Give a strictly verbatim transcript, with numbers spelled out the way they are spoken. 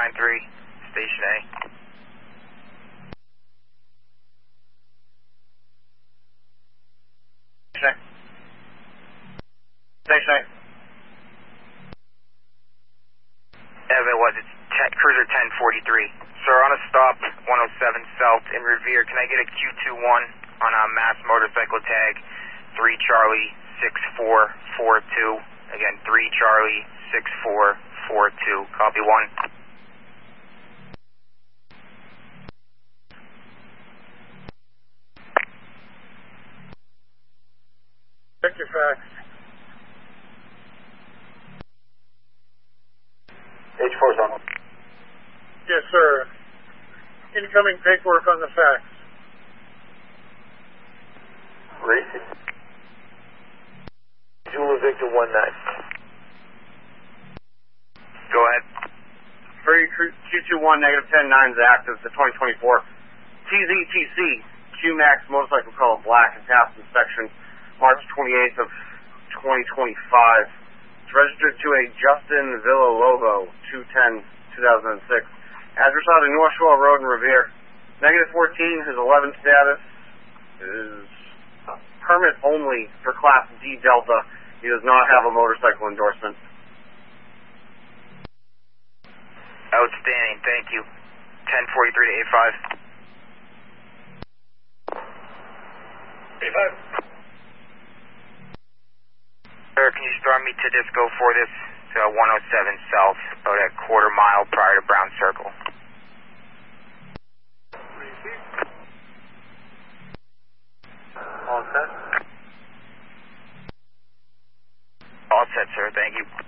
nine three, Station A. Station A. Station A. Evan, it was. It's ten, Cruiser ten forty-three. Sir, on a stop, one oh seven South in Revere, can I get a Q two one on a mass motorcycle tag, three Charlie six four four two. Again, three Charlie six four four two. Copy one. Check your facts. H four's on. Yes, sir. Incoming paperwork on the facts. Racing. Zulu Victor one nine. Go ahead. Free Q two one negative ten nine is active to twenty twenty-four. T Z T C Q MAX motorcycle color black and passed inspection March twenty-eighth of twenty twenty-five. It's registered to a Justin Villalobo two ten two thousand six. Address on the North Shore Road in Revere. Negative fourteen, his eleven status is permit only for Class D Delta. He does not have a motorcycle endorsement. Outstanding, thank you. ten forty-three to eight five. eight five. Sir, can you start me to Disco for this? It's uh, one oh seven South, about a quarter mile prior to Brown Circle. All set. All set, sir, thank you.